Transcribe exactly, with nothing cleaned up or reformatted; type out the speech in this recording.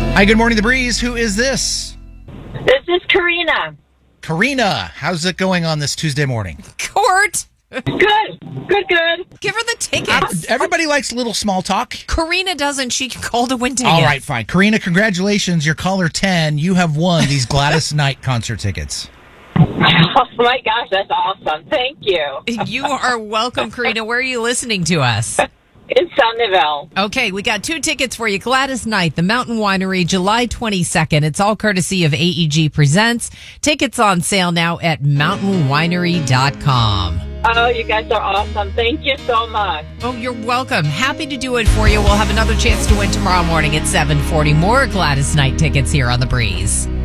Hi, good morning, The Breeze. Who is this? This is Karina. Karina, how's it going on this Tuesday morning? Court. Good, good, good. Give her the tickets. Everybody likes a little small talk. Karina doesn't. She can call to win tickets. All right, fine. Karina, congratulations. You're caller ten. You have won these Gladys Knight concert tickets. Oh, my gosh, that's awesome. Thank you. You are welcome, Karina. Where are you listening to us? In Sunnyvale. Okay, we got two tickets for you. Gladys Knight, the Mountain Winery, July twenty-second. It's all courtesy of A E G Presents. Tickets on sale now at mountain winery dot com. Oh, you guys are awesome. Thank you so much. Oh, you're welcome. Happy to do it for you. We'll have another chance to win tomorrow morning at seven forty. More Gladys Knight tickets here on The Breeze.